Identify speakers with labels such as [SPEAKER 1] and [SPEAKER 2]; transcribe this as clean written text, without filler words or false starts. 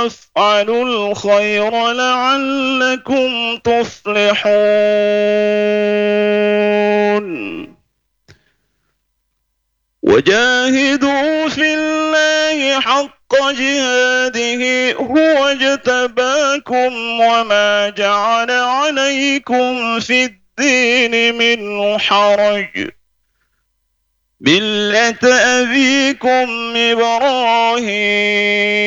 [SPEAKER 1] وافعلوا الخير لعلكم تفلحون وجاهدوا في الله حق جهاده هو اجتباكم وما جعل عليكم في الدين من حرج ملة أبيكم إبراهيم